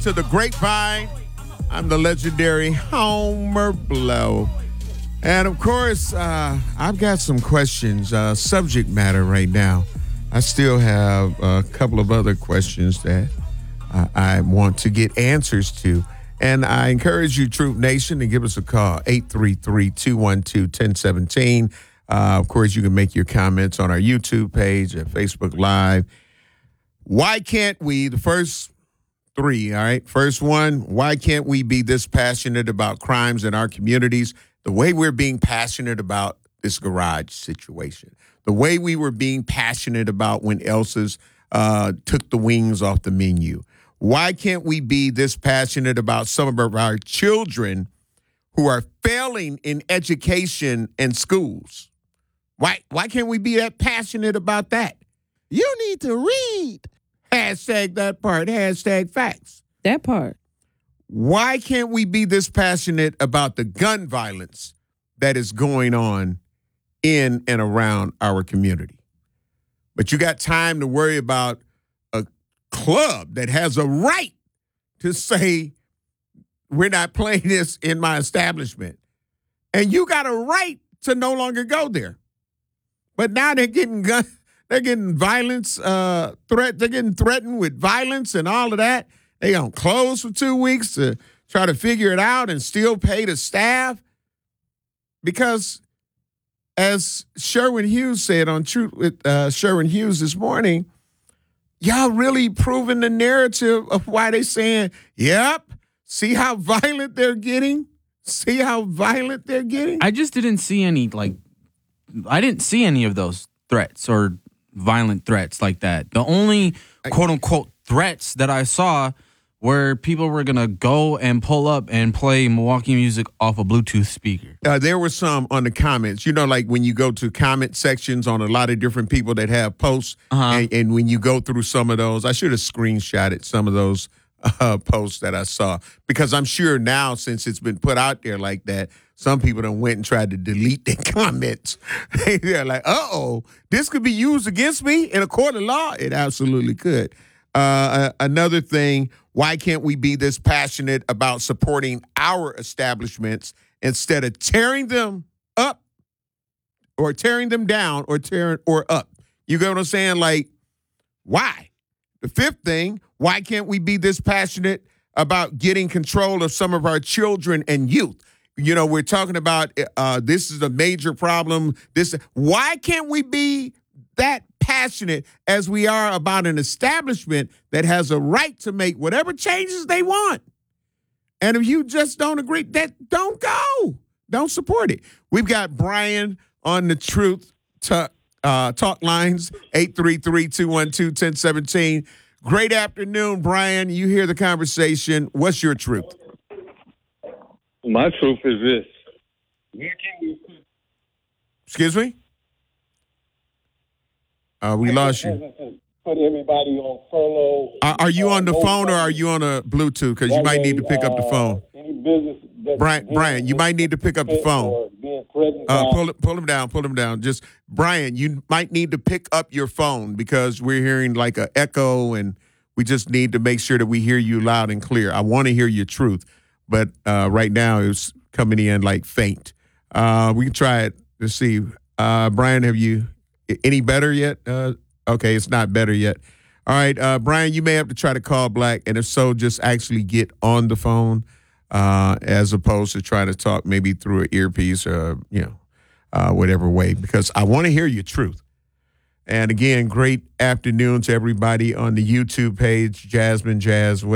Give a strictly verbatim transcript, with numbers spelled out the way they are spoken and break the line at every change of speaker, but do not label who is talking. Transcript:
to the Grapevine. I'm the legendary Homer Blow. And, of course, uh, I've got some questions, uh, subject matter right now. I still have a couple of other questions that uh, I want to get answers to. And I encourage you, Troop Nation, to give us a call, eight three three, two one two, one zero one seven. Uh, of course, you can make your comments on our YouTube page at Facebook Live. Why can't we, the first three, all right? First one, why can't we be this passionate about crimes in our communities the way we're being passionate about this garage situation, the way we were being passionate about when Elsa's uh, took the wings off the menu? Why can't we be this passionate about some of our children who are failing in education and schools? Why, why can't we be that passionate about that? You need to read. Hashtag that part. Hashtag facts.
That part.
Why can't we be this passionate about the gun violence that is going on in and around our community? But you got time to worry about a club that has a right to say, we're not playing this in my establishment. And you got a right to no longer go there. But now they're getting gun, they're getting violence, uh, threat. They're getting threatened with violence and all of that. They gonna close for two weeks to try to figure it out and still pay the staff. Because, as Sherwin Hughes said on Truth with uh, Sherwin Hughes this morning, y'all really proving the narrative of why they saying, "Yep, see how violent they're getting. See how violent they're getting."
I just didn't see any like. I didn't see any of those threats or violent threats like that. The only quote unquote threats that I saw were people were going to go and pull up and play Milwaukee music off a Bluetooth speaker.
Uh, there were some on the comments, you know, like when you go to comment sections on a lot of different people that have posts. Uh-huh. and, and when you go through some of those, I should have screenshotted some of those uh, posts that I saw, because I'm sure now, since it's been put out there like that, some people done went and tried to delete their comments. They're like, uh-oh, this could be used against me in a court of law. It absolutely could. Uh, another thing, why can't we be this passionate about supporting our establishments instead of tearing them up or tearing them down or tearing or up? You get what I'm saying? Like, why? The fifth thing, why can't we be this passionate about getting control of some of our children and youth? You know, we're talking about uh, this is a major problem. This, why can't we be that passionate as we are about an establishment that has a right to make whatever changes they want? And if you just don't agree, that don't go. Don't support it. We've got Brian on the Truth Talk, uh, talk lines, eight three three, two one two, one zero one seven. Great afternoon, Brian. You hear the conversation. What's your truth?
My truth is this.
Excuse me? Uh, we lost you.
Put everybody on furlough.
Are, are you on the phone or are you on a Bluetooth? Because you might need to pick up the phone.
Any business
Brian, Brian, you might need to pick up the phone. Uh, pull, pull him down, pull him down. Just, Brian, you might need to pick up your phone because we're hearing like an echo, and we just need to make sure that we hear you loud and clear. I want to hear your truth, but uh, right now it's coming in like faint. Uh, we can try it to see. Uh, Brian, have you any better yet? Uh, okay, it's not better yet. All right, uh, Brian, you may have to try to call Black, and if so, just actually get on the phone uh, as opposed to trying to talk maybe through an earpiece or, you know, uh, whatever way, because I want to hear your truth. And again, great afternoon to everybody on the YouTube page, Jasmine Jazz.